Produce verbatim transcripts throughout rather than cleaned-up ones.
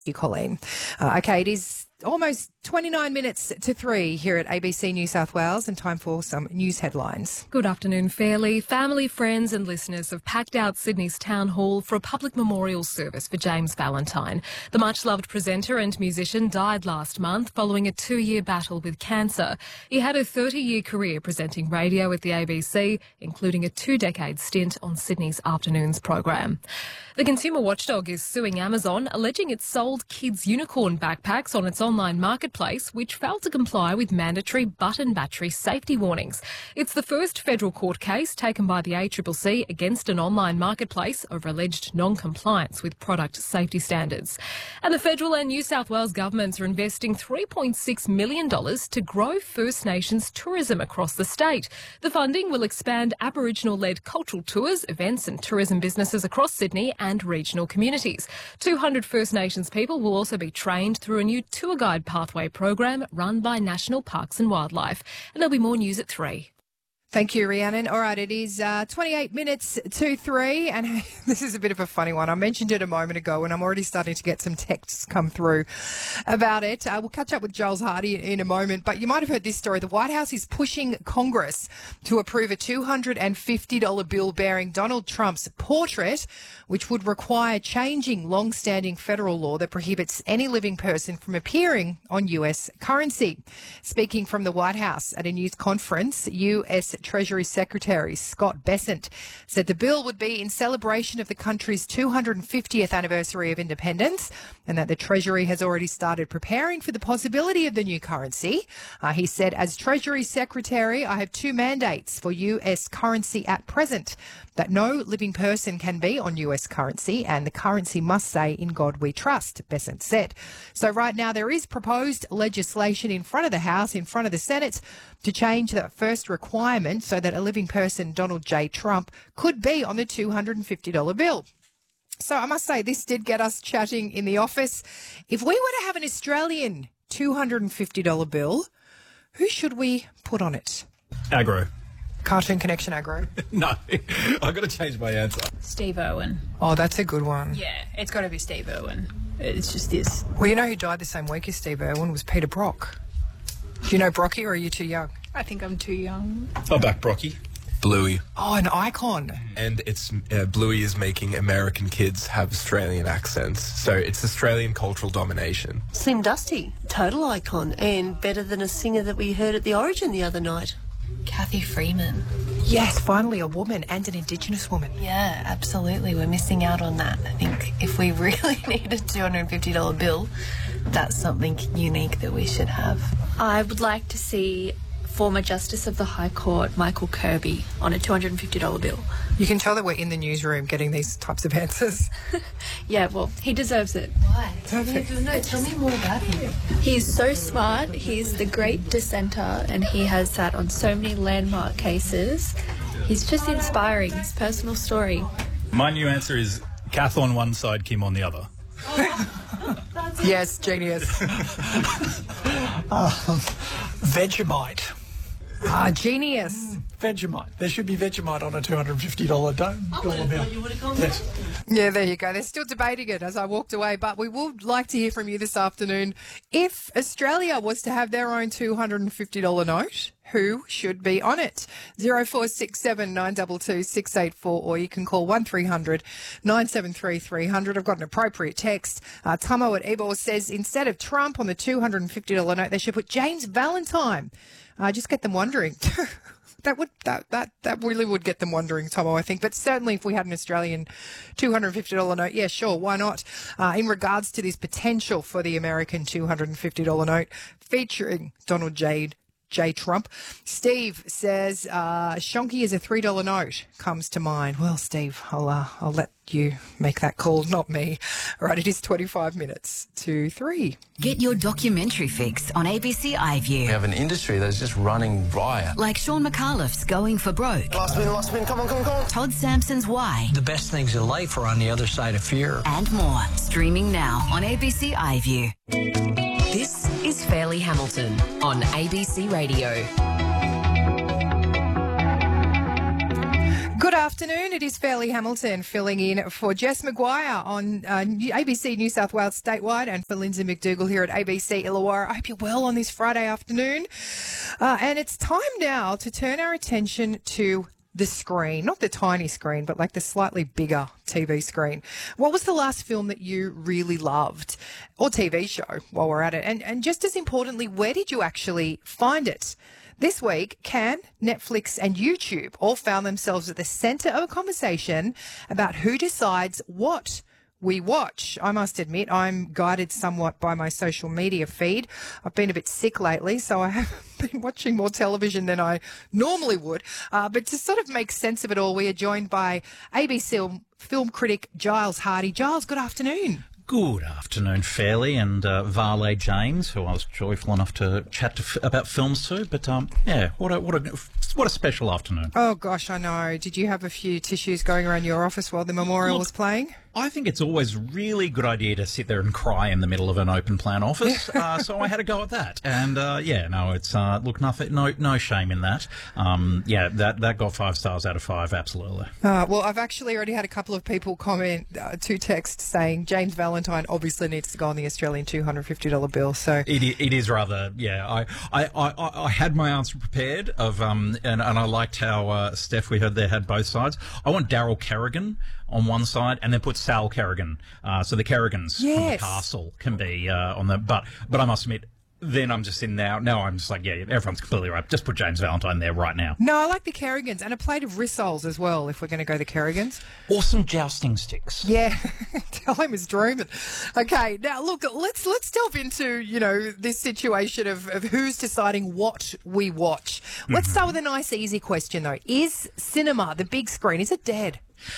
you, Colleen. Uh, okay, it is almost twenty-nine minutes to three here at A B C New South Wales, and time for some news headlines. Good afternoon, Fairley. Family, friends and listeners have packed out Sydney's Town Hall for a public memorial service for James Valentine. The much-loved presenter and musician died last month following a two-year battle with cancer. He had a thirty-year career presenting radio at the A B C, including a two-decade stint on Sydney's Afternoons program. The consumer watchdog is suing Amazon, alleging it sold kids' unicorn backpacks on its online marketplace, which failed to comply with mandatory button battery safety warnings. It's the first federal court case taken by the A C C C against an online marketplace over alleged non-compliance with product safety standards. And the federal and New South Wales governments are investing three point six million dollars to grow First Nations tourism across the state. The funding will expand Aboriginal-led cultural tours, events and tourism businesses across Sydney and regional communities. two hundred First Nations people will also be trained through a new tour guide pathway program run by National Parks and Wildlife. And there'll be more news at three. Thank you, Rhiannon. All right, it is uh, twenty-eight minutes to three, and hey, this is a bit of a funny one. I mentioned it a moment ago, and I'm already starting to get some texts come through about it. Uh, we'll catch up with Giles Hardy in a moment, but you might have heard this story. The White House is pushing Congress to approve a two hundred fifty dollars bill bearing Donald Trump's portrait, which would require changing long-standing federal law that prohibits any living person from appearing on U S currency. Speaking from the White House at a news conference, U S Treasury Secretary Scott Bessent said the bill would be in celebration of the country's two hundred fiftieth anniversary of independence, and that the Treasury has already started preparing for the possibility of the new currency. Uh, he said, as Treasury Secretary, I have two mandates for U S currency at present: that no living person can be on U S currency, and the currency must say, in God we trust, Bessent said. So right now there is proposed legislation in front of the House, in front of the Senate, to change that first requirement so that a living person, Donald J. Trump, could be on the two hundred fifty dollars bill. So I must say, this did get us chatting in the office. If we were to have an Australian two hundred fifty dollars bill, who should we put on it? Agro. Cartoon Connection Agro? No, I've got to change my answer. Steve Irwin. Oh, that's a good one. Yeah, it's got to be Steve Irwin. It's just this. Well, you know who died the same week as Steve Irwin was Peter Brock. Do you know Brocky, or are you too young? I think I'm too young. I'll back Brocky. Bluey. Oh, an icon. And it's uh, Bluey is making American kids have Australian accents. So it's Australian cultural domination. Slim Dusty, total icon, and better than a singer that we heard at the Origin the other night. Kathy Freeman. Yes, finally a woman, and an Indigenous woman. Yeah, absolutely. We're missing out on that. I think if we really need a two hundred fifty dollars bill, that's something unique that we should have. I would like to see former Justice of the High Court Michael Kirby on a two hundred fifty dollars bill. You can tell that we're in the newsroom getting these types of answers. Yeah, well, he deserves it. Why? Perfect. No, tell me more about him. He's so smart. He's the great dissenter, and he has sat on so many landmark cases. He's just inspiring, his personal story. My new answer is Kath on one side, Kim on the other. Yes, genius. um, Vegemite. Ah, genius. Vegemite. There should be Vegemite on a two hundred fifty dollars dollar bill. Yes. Yeah, there you go. They're still debating it as I walked away, but we would like to hear from you this afternoon. If Australia was to have their own two hundred fifty dollars note, who should be on it? zero four six seven nine two two six eight four, or you can call one three hundred nine seven three three hundred. I've got an appropriate text. Uh, Tamo at Ebor says instead of Trump on the two hundred fifty dollars note, they should put James Valentine. Uh, just get them wondering. That would that, that that really would get them wondering, Tomo, I think. But certainly if we had an Australian two hundred fifty dollars note, yeah, sure, why not? Uh, in regards to this potential for the American two hundred fifty dollars note featuring Donald J. J. Trump. Steve says uh, Shonky is a three dollars note comes to mind. Well, Steve, I'll, uh, I'll let you make that call, not me. All right, it is twenty-five minutes to three. Get your documentary fix on A B C iView. We have an industry that's just running riot. Like Sean McAuliffe's Going for Broke. Last minute, last minute, come on, come on, come on. Todd Sampson's Why. The best things in life are on the other side of fear. And more. Streaming now on A B C iView. This is Fairley Hamilton on A B C Radio. Good Good afternoon. It is Fairly Hamilton filling in for Jess Maguire on uh, A B C New South Wales Statewide and for Lindsay McDougall here at A B C Illawarra. I hope you're well on this Friday afternoon. Uh, and it's time now to turn our attention to the screen, not the tiny screen, but like the slightly bigger T V screen. What was the last film that you really loved, or T V show while we're at it? And, and just as importantly, where did you actually find it? This week, Cannes, Netflix and YouTube all found themselves at the centre of a conversation about who decides what we watch. I must admit, I'm guided somewhat by my social media feed. I've been a bit sick lately, so I have been watching more television than I normally would. Uh, but to sort of make sense of it all, we are joined by A B C film critic Giles Hardy. Giles, good afternoon. Good afternoon, Fairly, and uh, Varley James, who I was joyful enough to chat to f- about films to. But um, yeah, what a what a what a special afternoon. Oh gosh, I know. Did you have a few tissues going around your office while the memorial Look, was playing? I think it's always really good idea to sit there and cry in the middle of an open plan office. uh, so I had a go at that, and uh, yeah, no, it's uh, look nothing, no no shame in that. Um, yeah, that that got five stars out of five, absolutely. Uh, well, I've actually already had a couple of people comment uh, to text saying James Valentine obviously needs to go on the Australian two hundred fifty dollars bill. So it it is rather yeah. I I, I, I had my answer prepared of um and, and I liked how uh, Steph we heard there had both sides. I want Daryl Kerrigan on one side, and then put Sal Kerrigan. Uh, so the Kerrigans yes. from the castle can be uh, on the. But but I must admit, then I'm just in now. Now I'm just like, yeah, everyone's completely right. Just put James Valentine there right now. No, I like the Kerrigans and a plate of rissoles as well. If we're going to go the Kerrigans, awesome jousting sticks. Yeah, tell him it's dreaming. Okay, now look, let's let's delve into you know this situation of, of who's deciding what we watch. Let's mm-hmm. start with a nice, easy question though: is cinema, the big screen, is it dead?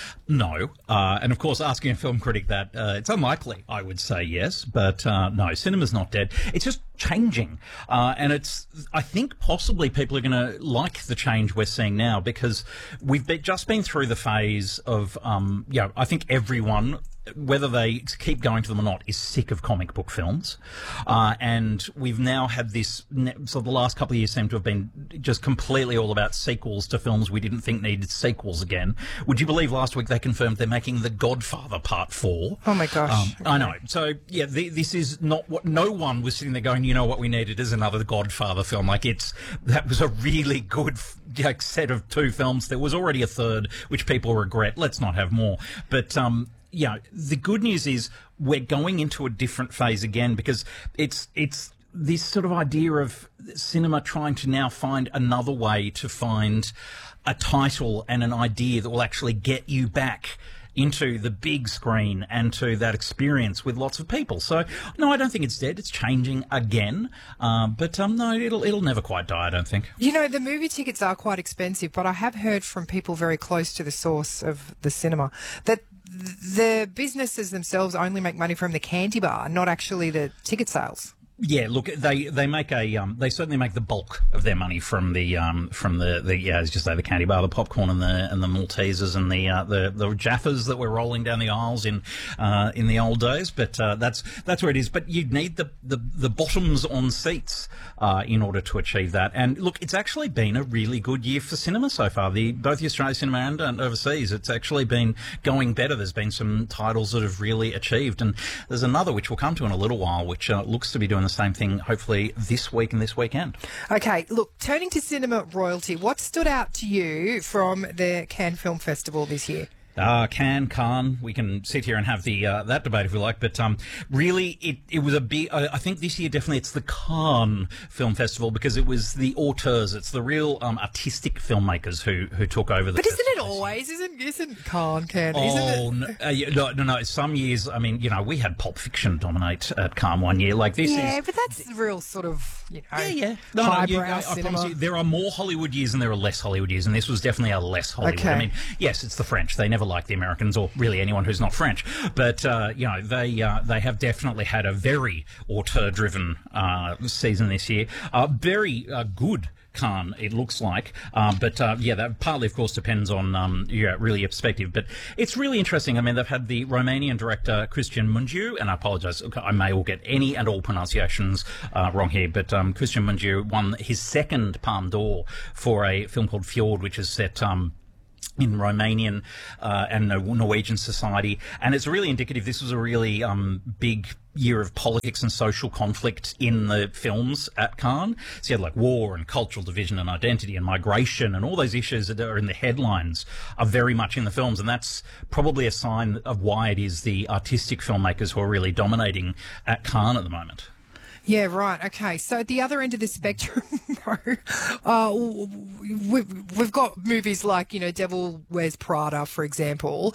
No. Uh, and, of course, asking a film critic that, uh, it's unlikely, I would say yes. But, uh, no, cinema's not dead. It's just changing. Uh, and it's, I think possibly people are going to like the change we're seeing now because we've been, just been through the phase of, um, you know, I think everyone, whether they keep going to them or not, is sick of comic book films. Uh, and we've now had this, so the last couple of years seem to have been just completely all about sequels to films we didn't think needed sequels again. Would you believe last week they confirmed they're making The Godfather Part four? Oh my gosh. Um, okay. I know. So, yeah, the, this is not what, no one was sitting there going, you know what we needed is another Godfather film. Like it's, that was a really good like, set of two films. There was already a third, which people regret. Let's not have more. But, um, yeah, the good news is we're going into a different phase again because it's it's this sort of idea of cinema trying to now find another way to find a title and an idea that will actually get you back into the big screen and to that experience with lots of people. So, no, I don't think it's dead. It's changing again. Um, but, um, no, it'll it'll never quite die, I don't think. You know, the movie tickets are quite expensive, but I have heard from people very close to the source of the cinema that the businesses themselves only make money from the candy bar, not actually the ticket sales. Yeah, look, they, they make a um, they certainly make the bulk of their money from the um, from the, the yeah, as you say, the candy bar, the popcorn, and the and the Maltesers and the uh, the the Jaffas that were rolling down the aisles in uh, in the old days. But uh, that's that's where it is. But you need the, the, the bottoms on seats uh, in order to achieve that. And look, it's actually been a really good year for cinema so far. The both the Australian cinema and, and overseas, it's actually been going better. There's been some titles that have really achieved, and there's another which we'll come to in a little while, which uh, looks to be doing the same thing hopefully this week and this weekend. Okay, look, turning to cinema royalty, what stood out to you from the Cannes Film Festival this year? Uh, Cannes, Cannes, we can sit here and have the uh, that debate if we like, but um, really it, it was a big, uh, I think this year definitely it's the Cannes Film Festival because it was the auteurs, it's the real um, artistic filmmakers who, who took over the But isn't it always, isn't isn't Cannes, Cannes, oh, isn't it? No, uh, yeah, no, no, no, some years, I mean, you know, we had Pulp Fiction dominate at Cannes one year, like this yeah, is... Yeah, but that's real sort of, you know, yeah, yeah. No, highbrow no, you, I, I cinema. promise you, there are more Hollywood years and there are less Hollywood years, and this was definitely a less Hollywood. Okay. I mean, yes, it's the French. They never like the Americans or really anyone who's not French. But, uh, you know, they uh, they have definitely had a very auteur-driven uh, season this year. Uh, very uh, good Cannes, it looks like. Um, but, uh, yeah, that partly, of course, depends on, um, yeah, really your perspective. But it's really interesting. I mean, they've had the Romanian director Cristian Mungiu, and I apologise, I may all get any and all pronunciations uh, wrong here, but um, Cristian Mungiu won his second Palme d'Or for a film called Fjord, which is set... Um, in Romanian uh, and Norwegian society, and it's really indicative. This was a really um, big year of politics and social conflict in the films at Cannes. So you had like war and cultural division and identity and migration and all those issues that are in the headlines are very much in the films, and that's probably a sign of why it is the artistic filmmakers who are really dominating at Cannes at the moment. Yeah, right. Okay. So at the other end of the spectrum, uh, we've, we've got movies like, you know, Devil Wears Prada, for example.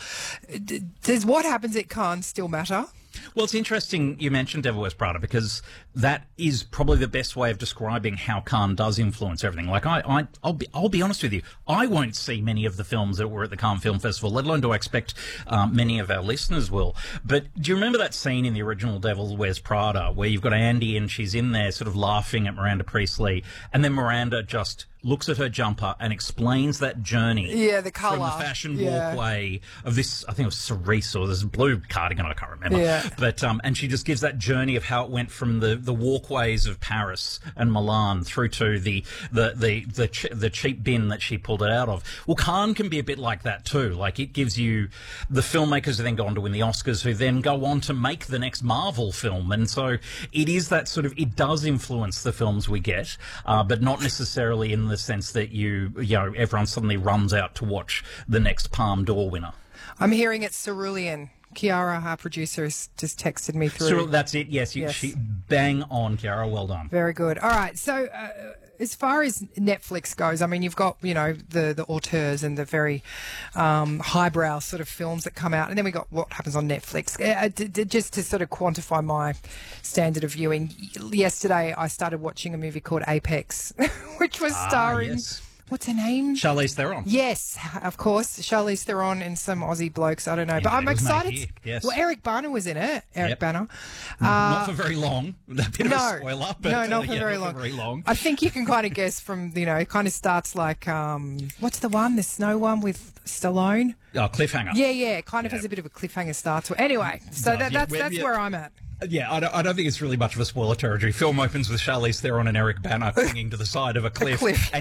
Does what happens at Cannes still matter? Well, it's interesting you mentioned Devil Wears Prada, because that is probably the best way of describing how Cannes does influence everything. Like, I, I, I'll be, I'll be honest with you, I won't see many of the films that were at the Cannes Film Festival, let alone do I expect um, many of our listeners will. But do you remember that scene in the original Devil Wears Prada where you've got Andy and she's in there sort of laughing at Miranda Priestley, and then Miranda just looks at her jumper and explains that journey yeah, the colour. from the fashion yeah. walkway of this, I think it was cerise or this blue cardigan, I can't remember. Yeah. But um, and she just gives that journey of how it went from the, the walkways of Paris and Milan through to the the the the, ch- the cheap bin that she pulled it out of. Well, Cannes can be a bit like that too. Like, it gives you the filmmakers who then go on to win the Oscars, who then go on to make the next Marvel film, and so it is that sort of, it does influence the films we get, uh, but not necessarily in the sense that you you know everyone suddenly runs out to watch the next Palme d'Or winner. I'm hearing it's cerulean. Kiara, our producer, has just texted me through. So that's it. Yes, you, yes. She, bang on, Kiara. Well done. Very good. All right. So, uh, as far as Netflix goes, I mean, you've got, you know, the the auteurs and the very um, highbrow sort of films that come out, and then we got what happens on Netflix. Uh, d- d- just to sort of quantify my standard of viewing, yesterday I started watching a movie called Apex, which was starring. Ah, yes. What's her name? Charlize Theron. Yes, of course. Charlize Theron and some Aussie blokes. I don't know. Yeah, but I'm it was made excited. here, yes. Well, Eric Bana was in it. Eric Yep. Bana. Not Uh, for very long. A bit no, of a spoiler. But, no, uh, not for yeah, very not long. For very long. I think you can kind of guess from, you know, it kind of starts like, um, what's the one? The snow one with Stallone? Oh, cliffhanger. Yeah, yeah. It kind of Yeah. has a bit of a cliffhanger start to it. Anyway, so Does, that, yeah, that's we're- that's yeah. where I'm at. Yeah, I don't, I don't think it's really much of a spoiler territory. Film opens with Charlize Theron and Eric Bana clinging to the side of a cliff. cliff. And